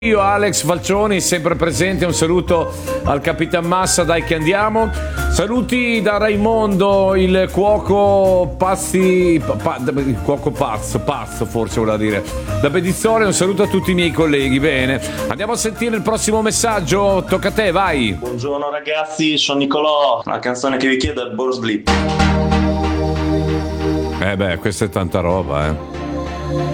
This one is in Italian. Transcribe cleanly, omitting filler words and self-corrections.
Io Alex Falcioni sempre presente, un saluto al Capitan Massa, dai che andiamo. Saluti da Raimondo, il cuoco il cuoco pazzo forse voleva dire, da Bedizzone. Un saluto a tutti i miei colleghi. Bene, andiamo a sentire il prossimo messaggio, tocca a te, vai. Buongiorno ragazzi, sono Nicolò. La canzone che vi chiedo è Boris Blip. Questa è tanta roba,